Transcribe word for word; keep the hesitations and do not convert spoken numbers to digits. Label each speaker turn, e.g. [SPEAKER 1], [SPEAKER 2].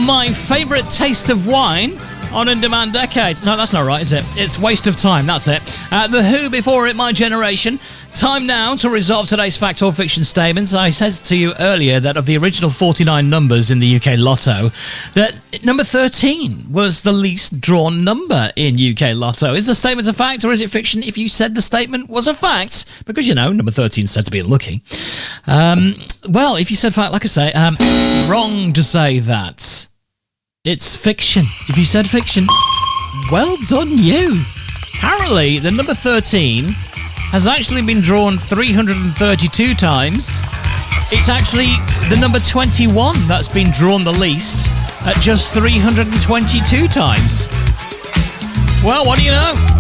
[SPEAKER 1] My favourite taste of wine on In Demand Decades. No, that's not right, is it? It's Waste of Time, that's it. Uh, the Who before it, My Generation. Time now to resolve today's fact or fiction statements. I said to you earlier that of the original forty-nine numbers in the U K Lotto, that number thirteen was the least drawn number in U K Lotto. Is the statement a fact or is it fiction if you said the statement was a fact? Because, you know, number thirteen is said to be unlucky. Um, well, if you said fact, like I say, um, wrong to say that. It's fiction. If you said fiction, well done you. Apparently, the number thirteen has actually been drawn three hundred thirty-two times. It's actually the number twenty-one that's been drawn the least at just three hundred twenty-two times. Well, what do you know?